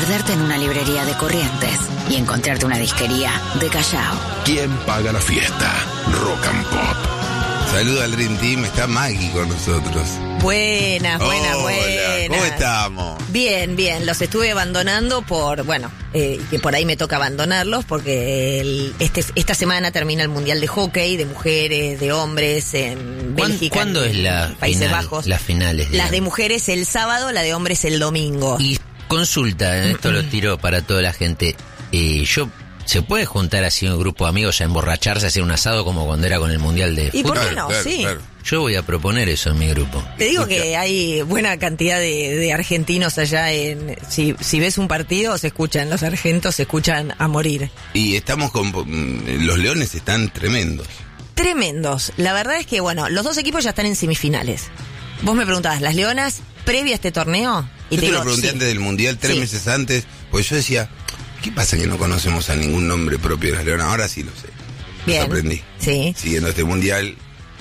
perderte en una librería de Corrientes y encontrarte una disquería de Callao. ¿Quién paga la fiesta? Rock and Pop. Saludo al Dream Team, está Maggie con nosotros. Buenas. ¿Cómo estamos? Bien, los estuve abandonando que por ahí me toca abandonarlos porque esta semana termina el Mundial de Hockey, de mujeres, de hombres en Bélgica. ¿Cuándo es la Países final, Bajos? las finales? Las de mujeres el sábado, la de hombres el domingo. Y consulta, esto lo tiro para toda la gente. ¿Se puede juntar así un grupo de amigos a emborracharse, a hacer un asado como cuando era con el Mundial de fútbol? ¿Y por qué no? Claro, Sí. claro. Yo voy a proponer eso en mi grupo. Te digo que hay buena cantidad de argentinos allá si ves un partido se escuchan, los argentos se escuchan a morir. Y estamos los Leones están tremendos. Tremendos. La verdad es que, los dos equipos ya están en semifinales. Vos me preguntabas, ¿las Leonas previa a este torneo? Y Yo te lo digo, pregunté sí. antes del Mundial, 3 meses antes, pues yo decía, ¿qué pasa que no conocemos a ningún nombre propio de las Leonas? Ahora sí lo sé. Bien. Lo aprendí. Sí. Siguiendo este Mundial.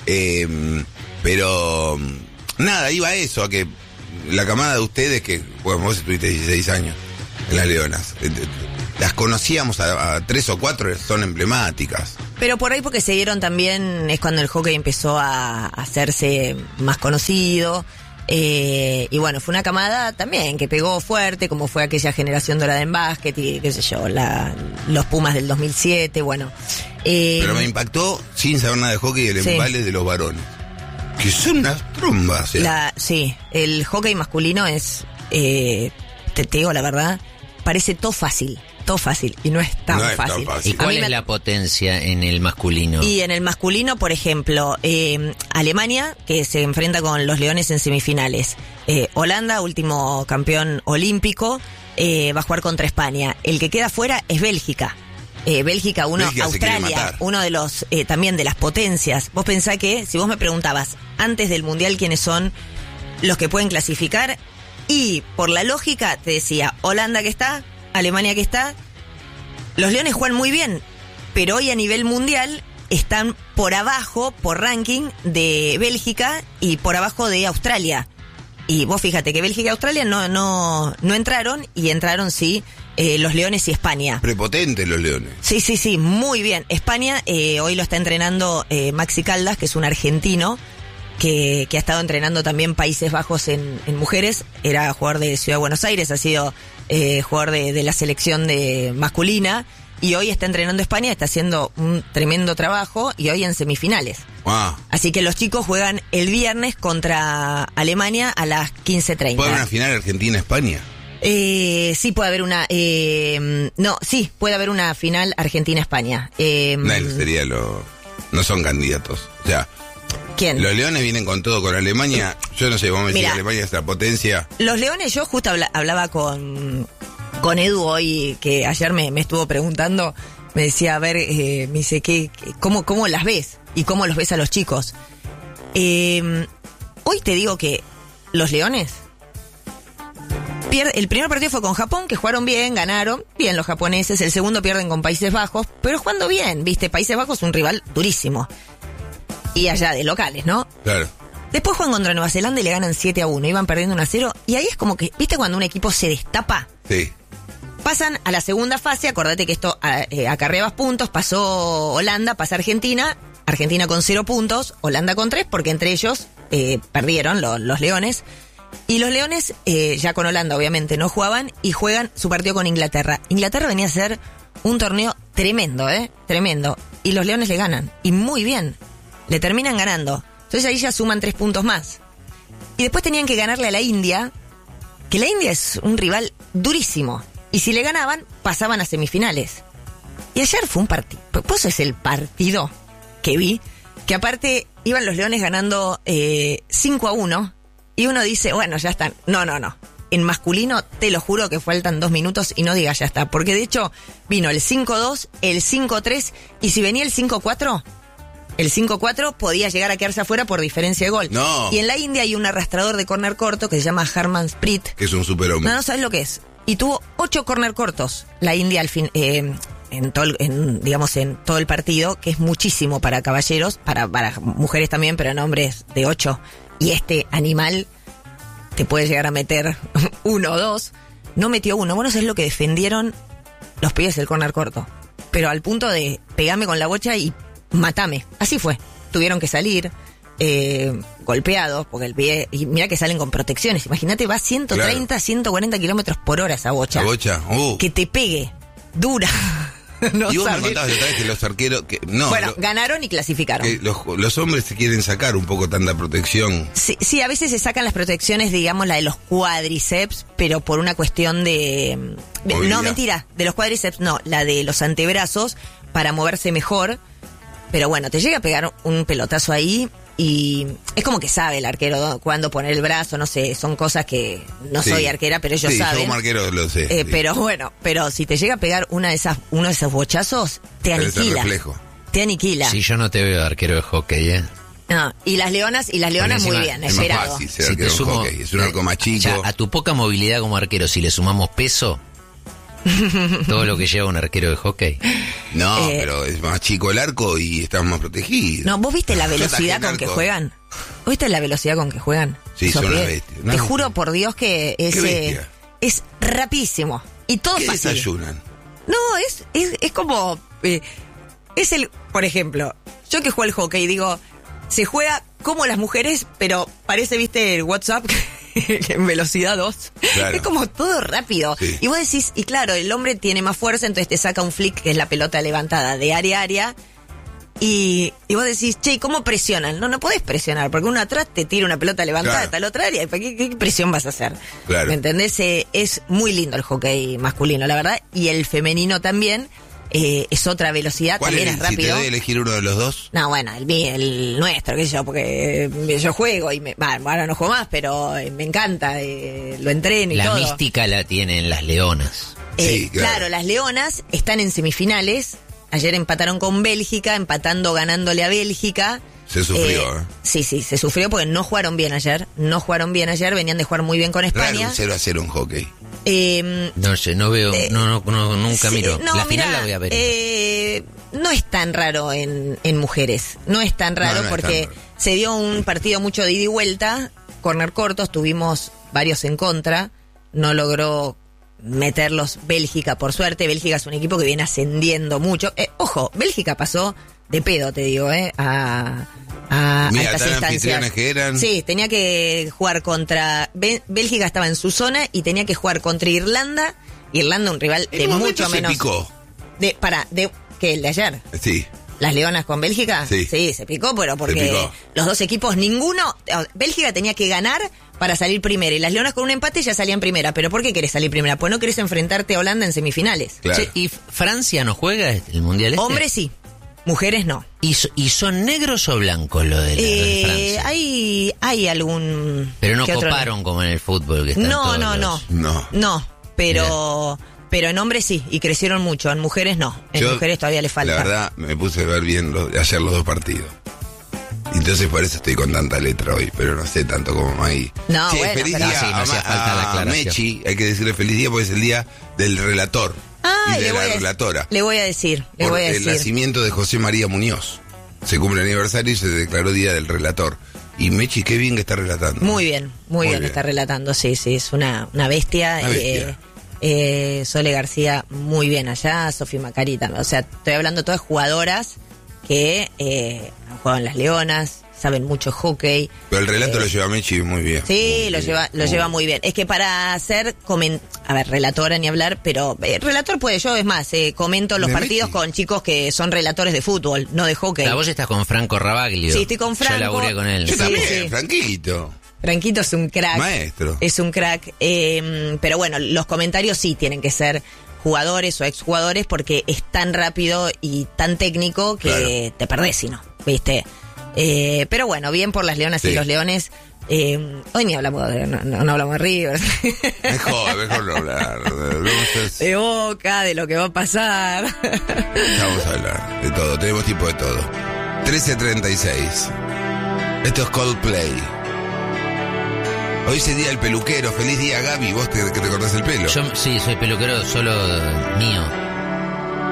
Pero nada, iba a eso, a que la camada de ustedes, que vos estuviste 16 años en las Leonas, las conocíamos a 3 o 4, son emblemáticas. Pero por ahí porque se dieron también, es cuando el hockey empezó a hacerse más conocido. Y fue una camada también que pegó fuerte, como fue aquella generación dorada en básquet y qué sé yo, los Pumas del 2007, Pero me impactó, sin saber nada de hockey, el embale de los varones. Que son unas trombas. Sí, el hockey masculino es, te digo la verdad, parece todo fácil, y no es tan fácil. ¿Y cuál es la potencia en el masculino? Y en el masculino, por ejemplo, Alemania, que se enfrenta con los Leones en semifinales. Holanda, último campeón olímpico, va a jugar contra España. El que queda fuera es Bélgica. Bélgica 1, Australia, uno de los también de las potencias. Vos pensás que, si vos me preguntabas antes del Mundial quiénes son los que pueden clasificar, y por la lógica te decía Holanda que está, Alemania que está. Los Leones juegan muy bien, pero hoy a nivel mundial están por abajo, por ranking, de Bélgica y por abajo de Australia. Y vos fíjate que Bélgica y Australia no entraron, y entraron sí los Leones y España. Prepotentes los Leones. Sí, muy bien. España hoy lo está entrenando Maxi Caldas, que es un argentino que ha estado entrenando también Países Bajos en mujeres. Era jugador de Ciudad de Buenos Aires, ha sido jugador de la selección de masculina, y hoy está entrenando España, está haciendo un tremendo trabajo, y hoy en semifinales. Wow. Así que los chicos juegan el viernes contra Alemania a las 15:30. ¿Puede haber una final Argentina-España? Sí, puede haber una... puede haber una final Argentina-España. No son candidatos. O sea, ¿quién? Los Leones vienen con todo con Alemania. Yo no sé, vos me decís que Alemania es la potencia. Los Leones, yo justo hablaba con Edu hoy, que ayer me estuvo preguntando, me decía, a ver, me dice, ¿cómo las ves? ¿Y cómo los ves a los chicos? Hoy te digo que los Leones... El primer partido fue con Japón, que jugaron bien, ganaron bien los japoneses. El segundo pierden con Países Bajos, pero jugando bien, ¿viste? Países Bajos es un rival durísimo. Y allá de locales, ¿no? Claro. Después juegan contra Nueva Zelanda y le ganan 7-1. Iban perdiendo 1-0. Y ahí es como que, ¿viste cuando un equipo se destapa? Sí. Pasan a la segunda fase. Acordate que esto acarreabas puntos. Pasó Holanda, pasa Argentina. Argentina con 0 puntos. Holanda con 3, porque entre ellos perdieron los Leones. Y los Leones, ya con Holanda obviamente no jugaban, y juegan su partido con Inglaterra. Inglaterra venía a ser un torneo tremendo, tremendo. Y los Leones le ganan, y muy bien. Le terminan ganando. Entonces ahí ya suman 3 puntos más. Y después tenían que ganarle a la India, que la India es un rival durísimo. Y si le ganaban, pasaban a semifinales. Y ayer fue un partido. Pues es el partido que vi, que aparte iban los Leones ganando 5-1. Y uno dice, bueno, ya están. No. En masculino, te lo juro que faltan 2 minutos y no digas ya está. Porque de hecho, vino el 5-2, el 5-3, y si venía el 5-4, el 5-4 podía llegar a quedarse afuera por diferencia de gol. No. Y en la India hay un arrastrador de córner corto que se llama Harmanpreet. Que es un superhombre. No sabes lo que es. Y tuvo 8 córner cortos la India al fin, en todo el partido, que es muchísimo para caballeros, para mujeres también, pero en hombres de 8. Y este animal te puede llegar a meter 1 o 2. no metió uno. Bueno, eso es lo que defendieron los pibes del córner corto. Pero al punto de pegarme con la bocha y matame. Así fue. Tuvieron que salir golpeados, porque el pie... Y mira que salen con protecciones. Imagínate, va 130, claro. 140 kilómetros por hora esa bocha. La bocha, que te pegue. Dura. No y vos sabes. me contabas otra vez que los arqueros... bueno, ganaron y clasificaron. Que los hombres se quieren sacar un poco tanta protección. Sí, a veces se sacan las protecciones, digamos, la de los cuádriceps, pero por una cuestión de... No, mentira, de los cuádriceps no, la de los antebrazos, para moverse mejor. Pero bueno, te llega a pegar un pelotazo ahí y es como que sabe el arquero cuándo poner el brazo, no sé, son cosas que no soy arquera, pero ellos saben. Sí, yo como arquero lo sé. Sí. Pero bueno, si te llega a pegar uno de esos bochazos, te aniquila. Te aniquila. Sí, yo no te veo arquero de hockey, No, y las leonas muy bien, es esperado. más fácil ser arquero de hockey, es un arco más chico. Ya, a tu poca movilidad como arquero, si le sumamos peso, todo lo que lleva un arquero de hockey. No, pero es más chico el arco y estamos más protegidos. No, ¿vos viste la velocidad con que juegan? ¿Vos viste la velocidad con que juegan? Sí, son una bestia. Te juro por Dios que es rapidísimo. Y todo ¿Qué fácil. desayunan? No, es como... es el... Por ejemplo, yo que juego al hockey, digo... Se juega como las mujeres, pero parece, viste, el WhatsApp en velocidad 2. Claro. Es como todo rápido. Sí. Y vos decís, y claro, el hombre tiene más fuerza, entonces te saca un flick, que es la pelota levantada de área a área. Y vos decís, che, ¿cómo presionan? No podés presionar, porque uno atrás te tira una pelota levantada hasta la otra área. ¿Qué presión vas a hacer? Claro. ¿Me entendés? Es muy lindo el hockey masculino, la verdad. Y el femenino también. Es otra velocidad, también es rápido. Si te doy a elegir uno de los dos. No, bueno, el nuestro, qué sé yo, porque yo juego y ahora no juego más, pero me encanta, lo entreno y todo. La mística la tienen las leonas. Sí, claro, las leonas están en semifinales. Ayer empataron con Bélgica, ganándole a Bélgica. Se sufrió, Sí, se sufrió porque no jugaron bien ayer. Venían de jugar muy bien con España. Raro, 0-0 en hockey. No sé, no veo, nunca miro. La final la voy a ver. No es tan raro en mujeres. No es tan raro porque se dio un partido mucho de ida y vuelta, corner cortos, tuvimos varios en contra. No logró meterlos Bélgica, por suerte. Bélgica es un equipo que viene ascendiendo mucho. Ojo, Bélgica pasó de pedo, te digo, a estas instancias. Que eran. Sí, tenía que jugar contra... Bélgica estaba en su zona y tenía que jugar contra Irlanda. Irlanda, un rival de mucho menos... Se picó. ¿Qué? ¿El de ayer? Sí. ¿Las Leonas con Bélgica? Sí, se picó, pero porque los dos equipos, ninguno... Bélgica tenía que ganar para salir primera. Y las Leonas con un empate ya salían primera. ¿Pero por qué querés salir primera? Pues no querés enfrentarte a Holanda en semifinales. Claro. Che, ¿y Francia no juega el Mundial este? Hombres sí. Mujeres no. ¿Y son negros o blancos lo de Francia? Hay algún... Pero no coparon como en el fútbol. Que están No, pero en hombres sí, y crecieron mucho. En mujeres no. Mujeres todavía les falta. La verdad, me puse a ver bien ayer los dos partidos. Entonces por eso estoy con tanta letra hoy, pero no sé tanto como ahí. No, bueno, feliz día no hacía falta la aclaración. Mechi, hay que decirle feliz día porque es el día del relator. Y de la relatora. Le voy a decir. El nacimiento de José María Muñoz. Se cumple el aniversario y se declaró día del relator. Y Mechi, qué bien que está relatando. Muy bien está relatando, sí, es una bestia. Sole García, muy bien allá, Sofía Macari también. O sea, estoy hablando de todas jugadoras que han jugado en las Leonas, saben mucho hockey. Pero el relato lo lleva Mechi muy bien. Sí, lo lleva muy bien. Es que para hacer relatora ni hablar, pero relator puede yo, es más, comento los partidos con chicos que son relatores de fútbol, no de hockey. Vos estás con Franco Rabaglio. Sí, estoy con Franco. Yo laburé con él. Yo también, Franquito. Franquito es un crack. Maestro. Es un crack. Pero bueno, los comentarios sí tienen que ser jugadores o exjugadores porque es tan rápido y tan técnico que te perdés si no, ¿viste? Pero bueno, bien por las Leonas y los Leones. Hoy ni hablamos no hablamos de River. Mejor no hablar. De Boca, de lo que va a pasar. Vamos a hablar de todo, tenemos tiempo de todo. 13:36. Esto es Coldplay. Hoy es el día del peluquero. Feliz día, Gaby. Vos que te cortás el pelo. Yo sí, soy peluquero solo mío.